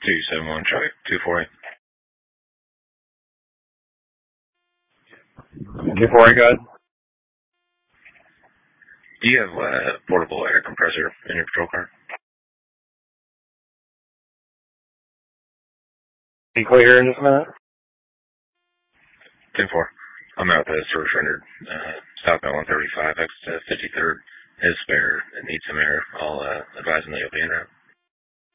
271 traffic, 248. 248, guys. Do you have a portable air compressor in your patrol car? Be clear in just a minute. 10-4. I'm out the service rendered southbound 135, exit 53rd. His spare, it needs some air. I'll advise him that you'll be in route.